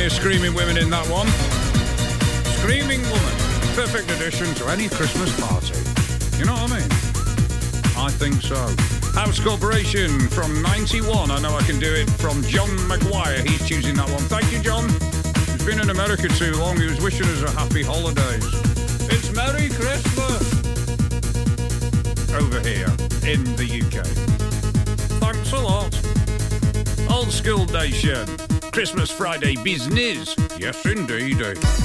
Plenty of screaming women in that one. Screaming Woman. Perfect addition to any Christmas party. You know what I mean? I think so. House Corporation from 91. I know I can do it. From John Maguire. He's choosing that one. Thank you, John. He's been in America too long. He was wishing us a happy holidays. It's Merry Christmas over here in the UK. Thanks a lot. Old School Nation. Christmas Friday business. Yes, indeed.